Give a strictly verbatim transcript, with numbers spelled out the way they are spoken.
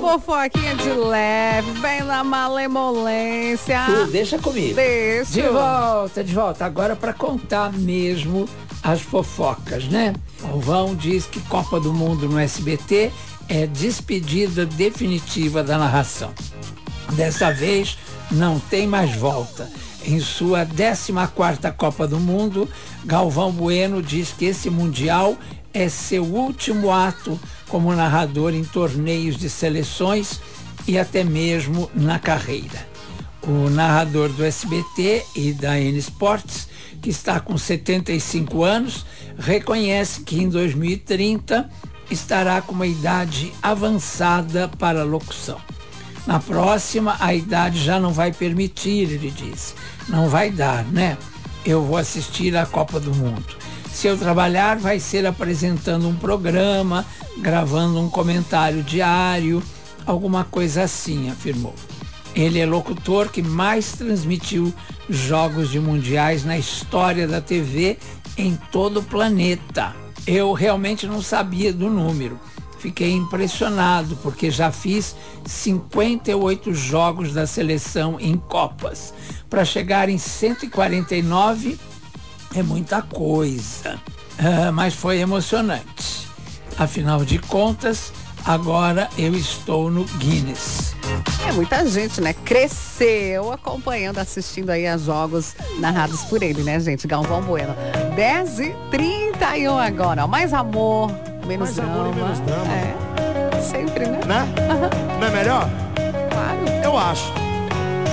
fofoquinha de leve, bem na malemolência. Tu deixa comigo. Deixa. De volta, de volta. Agora para contar mesmo as fofocas, né? Galvão diz que Copa do Mundo no S B T é despedida definitiva da narração. Dessa vez não tem mais volta. Em sua décima quarta Copa do Mundo, Galvão Bueno diz que esse Mundial é seu último ato como narrador em torneios de seleções e até mesmo na carreira. O narrador do S B T e da N Sports, que está com setenta e cinco anos, reconhece que em dois mil e trinta estará com uma idade avançada para a locução. Na próxima, a idade já não vai permitir, ele diz. Não vai dar, né? Eu vou assistir à Copa do Mundo. Se eu trabalhar, vai ser apresentando um programa, gravando um comentário diário, alguma coisa assim, afirmou. Ele é locutor que mais transmitiu jogos de mundiais na história da T V em todo o planeta. Eu realmente não sabia do número. Fiquei impressionado, porque já fiz cinquenta e oito jogos da seleção em Copas. Para chegar em cento e quarenta e nove é muita coisa, uh, mas foi emocionante. Afinal de contas, agora eu estou no Guinness. É muita gente, né? Cresceu acompanhando, assistindo aí a jogos narrados por ele, né, gente? Galvão Bueno. dez e trinta e um agora. Mais amor, menos Mais drama. amor e menos drama. É, sempre, né? Né? Uhum. Não é melhor? Claro. Eu acho.